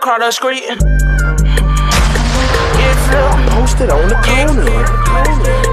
Carter Street. Get flipped. Posted on the corner.